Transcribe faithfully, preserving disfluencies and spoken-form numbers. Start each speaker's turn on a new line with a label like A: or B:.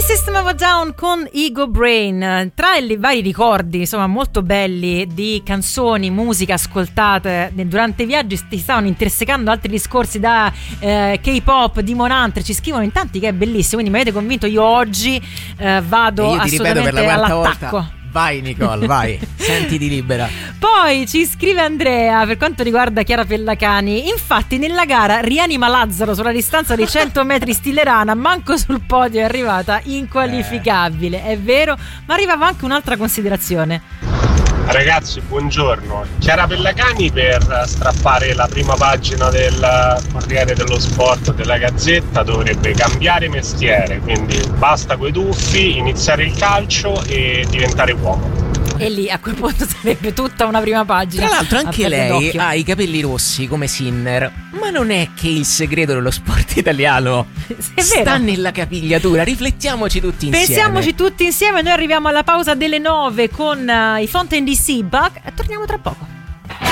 A: System of a Down con Ego Brain. Tra i vari ricordi, insomma, molto belli di canzoni, musica ascoltate durante i viaggi, ti stavano intersecando altri discorsi da eh, K-pop, Demon Hunter. Ci scrivono in tanti che è bellissimo, quindi mi avete convinto. Io oggi eh, vado
B: io ti
A: assolutamente
B: ripeto per la quarta
A: all'attacco.
B: Volta. Vai Nicole, vai, sentiti libera.
A: Poi ci scrive Andrea per quanto riguarda Chiara Pellacani. Infatti nella gara rianima Lazzaro sulla distanza di cento metri stile rana, manco sul podio è arrivata inqualificabile. È vero, ma arrivava anche un'altra considerazione.
C: Ragazzi, buongiorno. Chiara Pellacani per strappare la prima pagina del Corriere dello Sport della Gazzetta dovrebbe cambiare mestiere, quindi basta coi tuffi, iniziare il calcio e diventare uomo.
A: E lì a quel punto sarebbe tutta una prima pagina.
B: Tra l'altro anche lei
A: d'occhio.
B: ha i capelli rossi come Sinner, ma non è che il segreto dello sport italiano
A: è
B: sta
A: vero.
B: nella capigliatura. Riflettiamoci tutti insieme.
A: Pensiamoci tutti insieme. Noi arriviamo alla pausa delle nove con uh, i Fountain D C Buck e torniamo tra poco.